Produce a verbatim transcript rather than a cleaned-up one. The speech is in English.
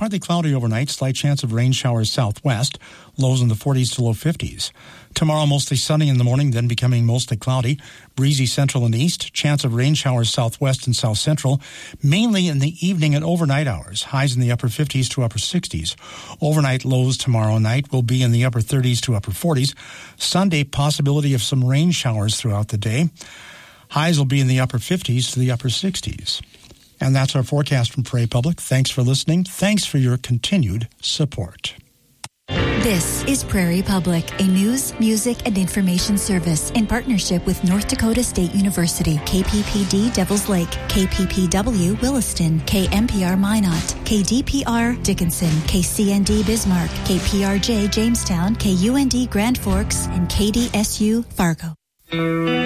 partly cloudy overnight, slight chance of rain showers southwest, lows in the forties to low fifties. Tomorrow, mostly sunny in the morning, then becoming mostly cloudy. Breezy central and east. Chance of rain showers southwest and south central, mainly in the evening and overnight hours. Highs in the upper fifties to upper sixties. Overnight lows tomorrow night will be in the upper thirties to upper forties. Sunday, possibility of some rain showers throughout the day. Highs will be in the upper fifties to the upper sixties. And that's our forecast from Prairie Public. Thanks for listening. Thanks for your continued support. This is Prairie Public, a news, music, and information service in partnership with North Dakota State University, K P P D Devils Lake, K P P W Williston, K M P R Minot, K D P R Dickinson, K C N D Bismarck, K P R J Jamestown, K U N D Grand Forks, and K D S U Fargo.